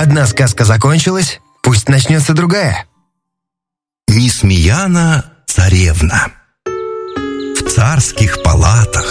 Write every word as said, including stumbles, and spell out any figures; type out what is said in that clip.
Одна сказка закончилась, пусть начнется другая. Несмеяна царевна. В царских палатах